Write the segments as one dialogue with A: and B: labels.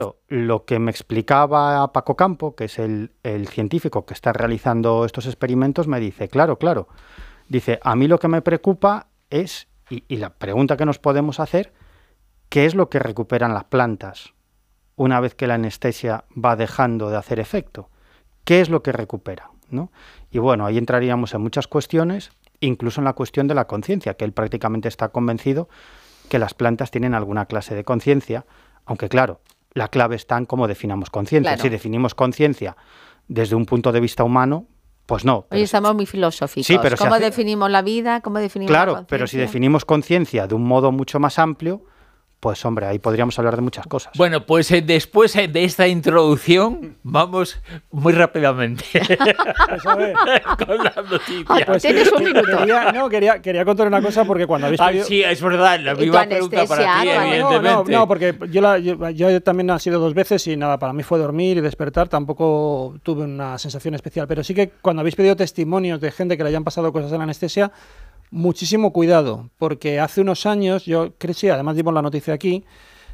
A: Lo que me explicaba Paco Campo, que es el científico que está realizando estos experimentos, me dice, claro, dice, a mí lo que me preocupa es, y la pregunta que nos podemos hacer, ¿qué es lo que recuperan las plantas una vez que la anestesia va dejando de hacer efecto? ¿Qué es lo que recupera, ¿no? Y bueno, ahí entraríamos en muchas cuestiones, incluso en la cuestión de la conciencia, que él prácticamente está convencido que las plantas tienen alguna clase de conciencia, aunque claro, la clave está en cómo definamos conciencia.
B: Claro.
A: Si definimos conciencia desde un punto de vista humano, pues no.
B: Hoy estamos muy filosóficos.
A: Sí, pero
B: ¿Cómo definimos la vida? ¿Cómo definimos la
A: Claro,
B: conciencia?
A: pero si definimos conciencia de un modo mucho más amplio, pues hombre, ahí podríamos hablar de muchas cosas.
C: Bueno, pues después de esta introducción, vamos muy rápidamente
D: Pues a ver.
C: con las noticias.
D: Pues
B: Tienes un minuto.
D: Quería contar una cosa porque cuando habéis pedido...
C: Sí, es verdad, la
B: ¿Y tu
C: misma pregunta para ti,
B: anestesia?
C: evidentemente.
D: No, porque yo también ha sido 2 veces y nada, para mí fue dormir y despertar, tampoco tuve una sensación especial, pero sí que cuando habéis pedido testimonios de gente que le hayan pasado cosas en la anestesia, muchísimo cuidado, porque hace unos años, yo creo que sí, además dimos la noticia aquí,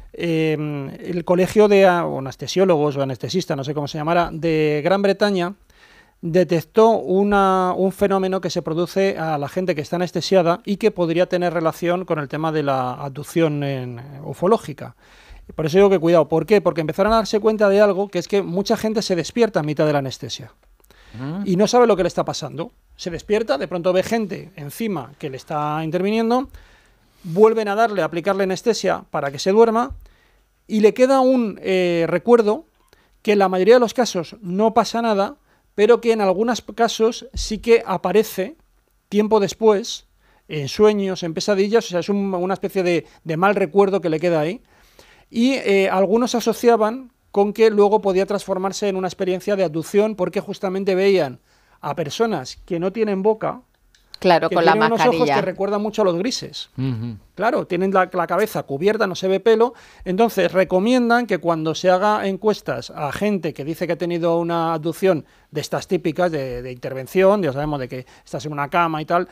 D: el colegio de anestesiólogos o anestesistas, no sé cómo se llamará, de Gran Bretaña, detectó un fenómeno que se produce a la gente que está anestesiada y que podría tener relación con el tema de la abducción ufológica. Por eso digo que cuidado. ¿Por qué? Porque empezaron a darse cuenta de algo, que es que mucha gente se despierta a mitad de la anestesia y no sabe lo que le está pasando. Se despierta, de pronto ve gente encima que le está interviniendo, vuelven a aplicarle anestesia para que se duerma y le queda un recuerdo que en la mayoría de los casos no pasa nada, pero que en algunos casos sí que aparece tiempo después, en sueños, en pesadillas, o sea, es una especie de mal recuerdo que le queda ahí. Y algunos asociaban con que luego podía transformarse en una experiencia de abducción porque justamente veían a personas que no tienen boca,
B: Claro,
D: que
B: con la
D: tienen unos ojos que
B: mascarilla.
D: recuerdan mucho a los grises.
C: Ujú.
D: Claro, tienen la cabeza cubierta, no se ve pelo. Entonces recomiendan que cuando se haga encuestas a gente que dice que ha tenido una abducción de estas típicas de intervención, ya sabemos de que estás en una cama y tal,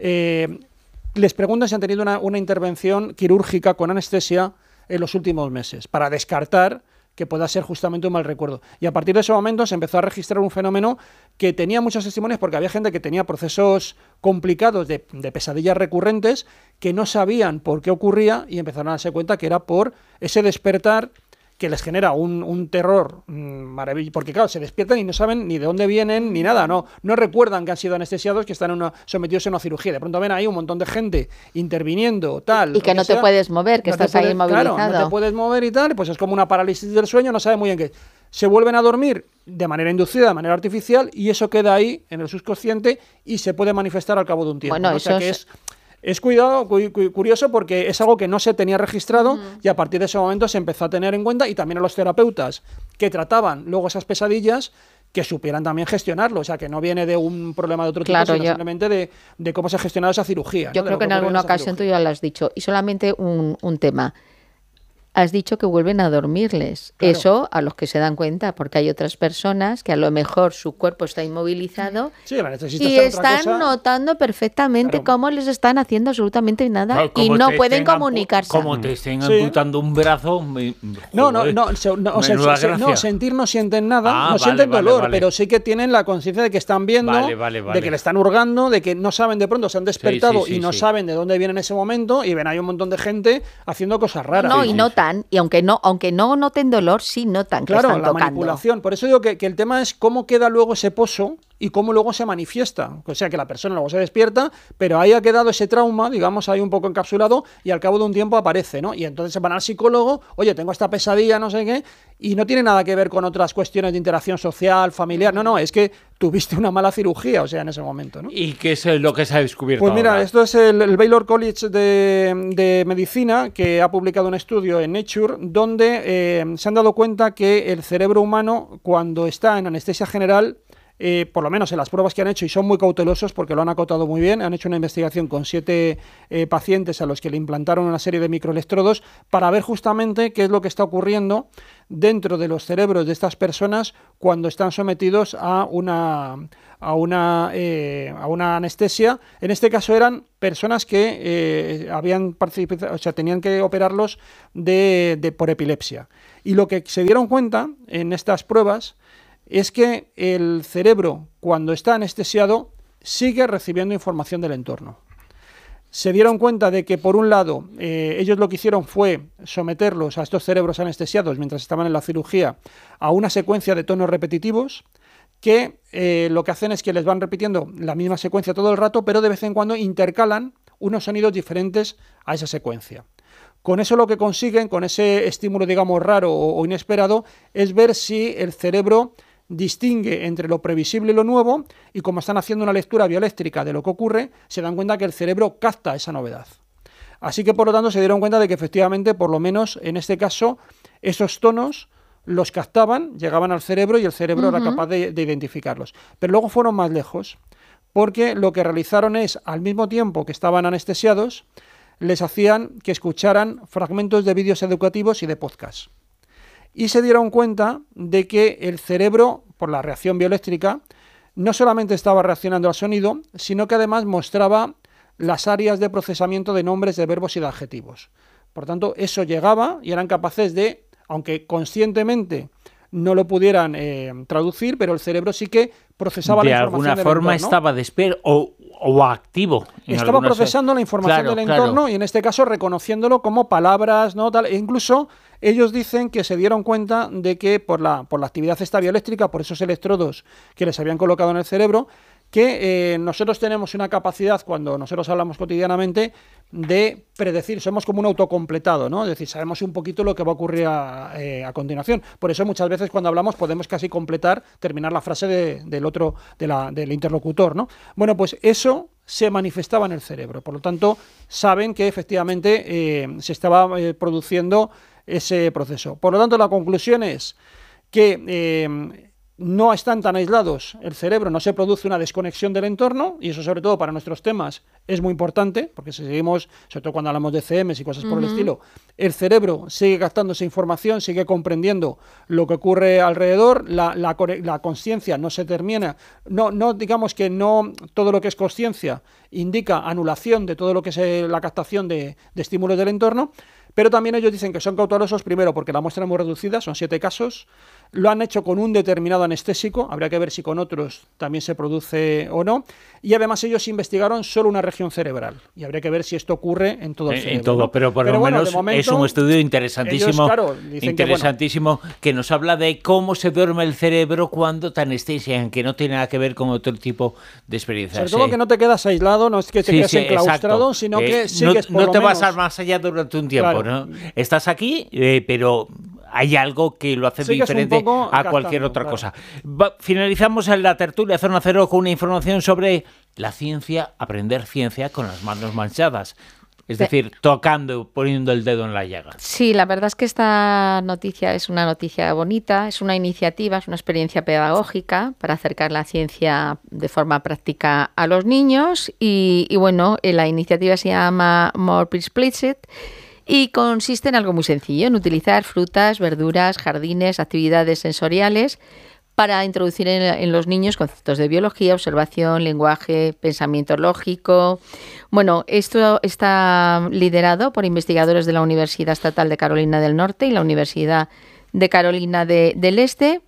D: les preguntan si han tenido una intervención quirúrgica con anestesia en los últimos meses, para descartar que pueda ser justamente un mal recuerdo. Y a partir de ese momento se empezó a registrar un fenómeno que tenía muchos testimonios porque había gente que tenía procesos complicados de pesadillas recurrentes que no sabían por qué ocurría y empezaron a darse cuenta que era por ese despertar que les genera un terror maravilloso, porque claro, se despiertan y no saben ni de dónde vienen ni nada, no recuerdan que han sido anestesiados, que están sometidos a una cirugía. De pronto ven ahí un montón de gente interviniendo, tal.
B: Y que no te puedes mover, que estás ahí inmovilizado.
D: Claro, no te puedes mover y tal, pues es como una parálisis del sueño, no sabe muy bien qué. Se vuelven a dormir de manera inducida, de manera artificial, y eso queda ahí en el subconsciente y se puede manifestar al cabo de un tiempo.
B: Bueno,
D: ¿no? O sea
B: eso
D: que es curioso porque es algo que no se tenía registrado y a partir de ese momento se empezó a tener en cuenta y también a los terapeutas que trataban luego esas pesadillas que supieran también gestionarlo, o sea, que no viene de un problema de otro tipo, sino simplemente de cómo se ha gestionado esa cirugía.
B: Yo creo que en alguna ocasión tú ya lo has dicho. Y solamente un tema. Has dicho que vuelven a dormirles. Claro. Eso a los que se dan cuenta, porque hay otras personas que a lo mejor su cuerpo está inmovilizado y están notando perfectamente cómo les están haciendo absolutamente nada y no pueden comunicarse.
C: Como te estén amputando un brazo.
D: Sentir no sienten nada, no sienten dolor, pero sí que tienen la conciencia de que están viendo, de que le están hurgando, de que no saben, de pronto se han despertado y no saben de dónde viene en ese momento y ven ahí un montón de gente haciendo cosas raras.
B: No, y notan. Y aunque no noten dolor, sí notan que están tocando.
D: Manipulación. Por eso digo que el tema es cómo queda luego ese pozo y cómo luego se manifiesta. O sea, que la persona luego se despierta, pero ahí ha quedado ese trauma, digamos, ahí un poco encapsulado y al cabo de un tiempo aparece, ¿no? Y entonces se van al psicólogo, oye, tengo esta pesadilla, no sé qué, y no tiene nada que ver con otras cuestiones de interacción social, familiar, no, es que tuviste una mala cirugía, o sea, en ese momento, ¿no?
C: ¿Y qué es lo que se ha descubierto
D: Pues mira,
C: ahora?
D: esto es el Baylor College de Medicina, que ha publicado un estudio en Nature, donde se han dado cuenta que el cerebro humano, cuando está en anestesia general, por lo menos en las pruebas que han hecho, y son muy cautelosos porque lo han acotado muy bien, han hecho una investigación con 7 pacientes a los que le implantaron una serie de microelectrodos para ver justamente qué es lo que está ocurriendo dentro de los cerebros de estas personas cuando están sometidos a una anestesia. En este caso eran personas que habían participado, o sea, tenían que operarlos por epilepsia. Y lo que se dieron cuenta en estas pruebas es que el cerebro, cuando está anestesiado, sigue recibiendo información del entorno. Se dieron cuenta de que, por un lado, ellos lo que hicieron fue someterlos a estos cerebros anestesiados mientras estaban en la cirugía a una secuencia de tonos repetitivos que lo que hacen es que les van repitiendo la misma secuencia todo el rato, pero de vez en cuando intercalan unos sonidos diferentes a esa secuencia. Con eso lo que consiguen, con ese estímulo, digamos, raro o inesperado, es ver si el cerebro distingue entre lo previsible y lo nuevo, y como están haciendo una lectura bioeléctrica de lo que ocurre, se dan cuenta que el cerebro capta esa novedad. Así que, por lo tanto, se dieron cuenta de que efectivamente, por lo menos en este caso, esos tonos los captaban, llegaban al cerebro y el cerebro era capaz de identificarlos. Pero luego fueron más lejos, porque lo que realizaron es, al mismo tiempo que estaban anestesiados, les hacían que escucharan fragmentos de vídeos educativos y de podcast. Y se dieron cuenta de que el cerebro, por la reacción bioeléctrica, no solamente estaba reaccionando al sonido, sino que además mostraba las áreas de procesamiento de nombres, de verbos y de adjetivos. Por tanto, eso llegaba y eran capaces de, aunque conscientemente no lo pudieran traducir, pero el cerebro sí que procesaba la información del entorno.
C: De alguna forma estaba despierto o activo.
D: Estaba procesando la información del entorno y en este caso reconociéndolo como palabras, ¿no? Tal. E incluso ellos dicen que se dieron cuenta de que por la actividad esta bioeléctrica, por esos electrodos que les habían colocado en el cerebro, que nosotros tenemos una capacidad, cuando nosotros hablamos cotidianamente, de predecir, somos como un autocompletado, ¿no? Es decir, sabemos un poquito lo que va a ocurrir a continuación. Por eso muchas veces cuando hablamos podemos casi terminar la frase del interlocutor, ¿no? Bueno, pues eso se manifestaba en el cerebro. Por lo tanto, saben que efectivamente se estaba produciendo ese proceso. Por lo tanto, la conclusión es que no están tan aislados, el cerebro, no se produce una desconexión del entorno, y eso sobre todo para nuestros temas es muy importante, porque si seguimos, sobre todo cuando hablamos de CMs y cosas por el estilo, el cerebro sigue captando esa información, sigue comprendiendo lo que ocurre alrededor, la consciencia no se termina, no digamos que no todo lo que es consciencia indica anulación de todo lo que es la captación de estímulos del entorno, pero también ellos dicen que son cautelosos, primero porque la muestra es muy reducida, son 7 casos, lo han hecho con un determinado anestésico, habría que ver si con otros también se produce o no, y además ellos investigaron solo una región cerebral, y habría que ver si esto ocurre en todo el cerebro.
C: En todo, ¿no? Pero por lo menos momento, es un estudio interesantísimo, ellos, que nos habla de cómo se duerme el cerebro cuando te anestesian, que no tiene nada que ver con otro tipo de experiencias.
D: Sobre todo que no te quedas aislado, no es que te quedas enclaustrado, sino que sigues
C: no te vas a más allá durante un tiempo, claro. ¿No? Estás aquí, pero hay algo que lo hace diferente a cualquier otra cosa. Finalizamos en la tertulia Zona Cero con una información sobre la ciencia, aprender ciencia con las manos manchadas. Es decir, tocando, poniendo el dedo en la llaga.
B: Sí, la verdad es que esta noticia es una noticia bonita, es una iniciativa, es una experiencia pedagógica para acercar la ciencia de forma práctica a los niños. Y bueno, la iniciativa se llama More Explicit. Y consiste en algo muy sencillo, en utilizar frutas, verduras, jardines, actividades sensoriales para introducir en los niños conceptos de biología, observación, lenguaje, pensamiento lógico. Bueno, esto está liderado por investigadores de la Universidad Estatal de Carolina del Norte y la Universidad de Carolina del Este.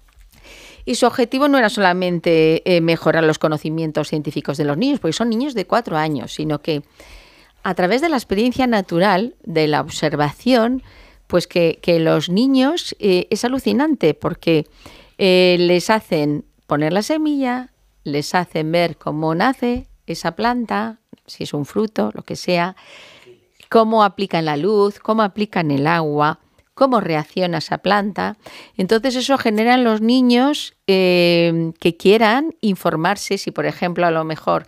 B: Y su objetivo no era solamente mejorar los conocimientos científicos de los niños, porque son niños de 4 años, sino que a través de la experiencia natural, de la observación, pues que los niños es alucinante porque les hacen poner la semilla, les hacen ver cómo nace esa planta, si es un fruto, lo que sea, cómo aplican la luz, cómo aplican el agua, cómo reacciona esa planta. Entonces eso genera en los niños que quieran informarse si, por ejemplo, a lo mejor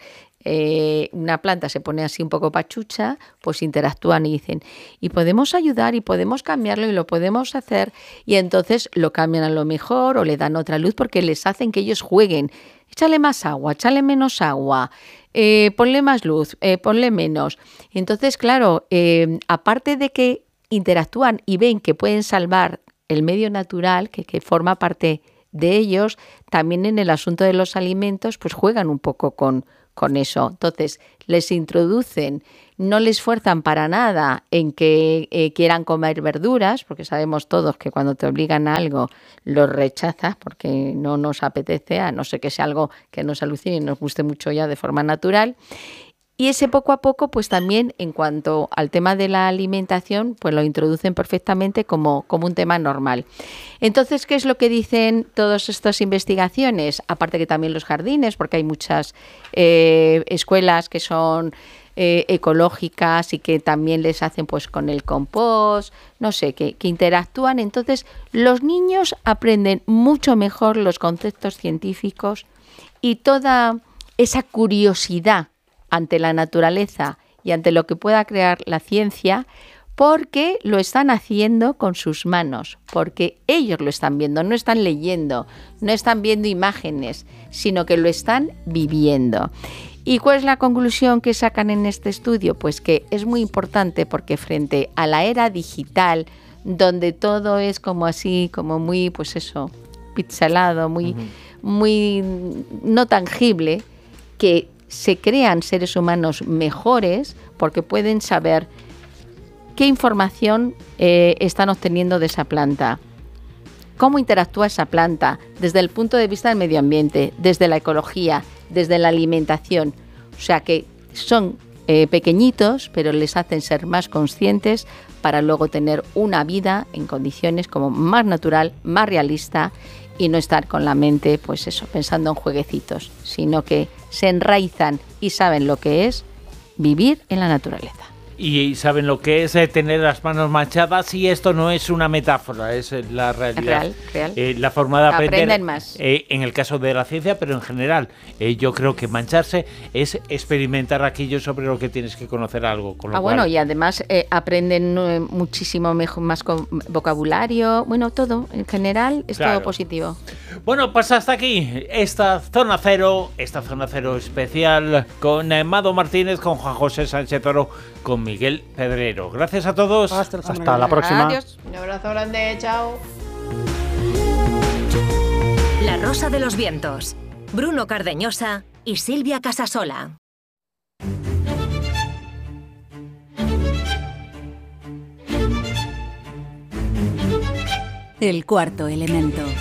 B: una planta se pone así un poco pachucha, pues interactúan y dicen, y podemos ayudar y podemos cambiarlo y lo podemos hacer, y entonces lo cambian a lo mejor o le dan otra luz porque les hacen que ellos jueguen. Échale más agua, échale menos agua, ponle más luz, ponle menos. Entonces, claro, aparte de que interactúan y ven que pueden salvar el medio natural, que forma parte de ellos, también en el asunto de los alimentos, pues juegan un poco con eso. Entonces, les introducen, no les fuerzan para nada en que quieran comer verduras, porque sabemos todos que cuando te obligan a algo lo rechazas porque no nos apetece, a no ser que sea algo que nos alucine y nos guste mucho ya de forma natural. Y ese poco a poco, pues también en cuanto al tema de la alimentación, pues lo introducen perfectamente como un tema normal. Entonces, ¿qué es lo que dicen todas estas investigaciones? Aparte que también los jardines, porque hay muchas escuelas que son ecológicas y que también les hacen pues con el compost, no sé, que interactúan. Entonces, los niños aprenden mucho mejor los conceptos científicos y toda esa curiosidad ante la naturaleza y ante lo que pueda crear la ciencia, porque lo están haciendo con sus manos, porque ellos lo están viendo, no están leyendo, no están viendo imágenes, sino que lo están viviendo. ¿Y cuál es la conclusión que sacan en este estudio? Pues que es muy importante porque frente a la era digital, donde todo es como así, como muy, pues eso, pixelado, muy no tangible, que se crean seres humanos mejores porque pueden saber qué información están obteniendo de esa planta, cómo interactúa esa planta desde el punto de vista del medio ambiente, desde la ecología, desde la alimentación. O sea que son pequeñitos, pero les hacen ser más conscientes para luego tener una vida en condiciones como más natural, más realista y no estar con la mente, pues eso, pensando en jueguecitos, sino que se enraizan y saben lo que es vivir en la naturaleza.
C: Y saben lo que es tener las manos manchadas, y esto no es una metáfora, es la realidad.
B: Real.
C: La forma de aprender.
B: Aprenden más.
C: En el caso de la ciencia, pero en general, yo creo que mancharse es experimentar aquello sobre lo que tienes que conocer algo. Con lo cual...
B: Bueno, y además aprenden muchísimo mejor, más con vocabulario, bueno, todo, en general es todo positivo.
C: Bueno, pues hasta aquí esta zona cero especial con Mado Martínez, con Juan José Sánchez Oro, con Miguel Pedrero. Gracias a todos.
A: Hasta la próxima.
B: Adiós.
E: Un abrazo grande, chao.
F: La Rosa de los Vientos. Bruno Cardeñosa y Silvia Casasola.
G: El cuarto elemento.